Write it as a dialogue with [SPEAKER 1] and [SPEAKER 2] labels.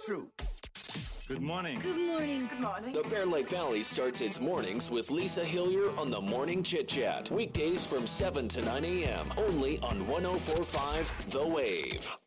[SPEAKER 1] true. Good morning.
[SPEAKER 2] Good morning.
[SPEAKER 3] Good morning.
[SPEAKER 4] The Bear Lake Valley starts its mornings with Lisa Hillier on the Morning Chit Chat. Weekdays from 7 to 9 a.m. only on 104.5 The Wave.